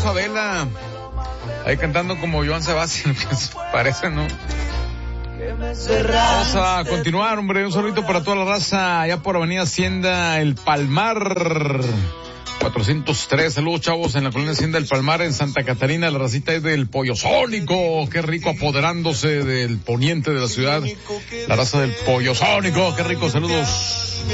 Adela. Ahí cantando como Joan Sebastián, que parece, ¿no? Vamos a continuar, hombre. Un saludito para toda la raza allá por Avenida Hacienda El Palmar 403. Saludos, chavos, en la colonia Hacienda El Palmar en Santa Catarina. La racita es del Pollo Sónico. Qué rico, apoderándose del poniente de la ciudad. La raza del Pollo Sónico. Qué rico, saludos.